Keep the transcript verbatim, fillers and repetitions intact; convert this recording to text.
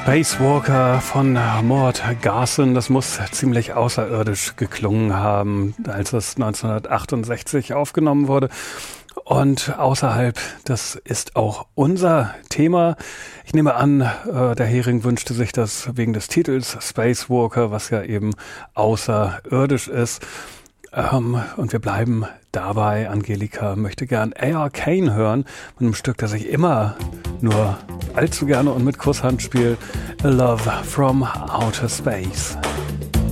Spacewalker von Mort Garson, das muss ziemlich außerirdisch geklungen haben, als es neunzehnhundertachtundsechzig aufgenommen wurde. Und außerhalb, das ist auch unser Thema. Ich nehme an, äh, der Hering wünschte sich das wegen des Titels Spacewalker, was ja eben außerirdisch ist. Ähm, und wir bleiben dabei. Angelika möchte gern A R Kane hören, mit einem Stück, das ich immer nur allzu gerne und mit Kusshand spiele. A Love from Outer Space.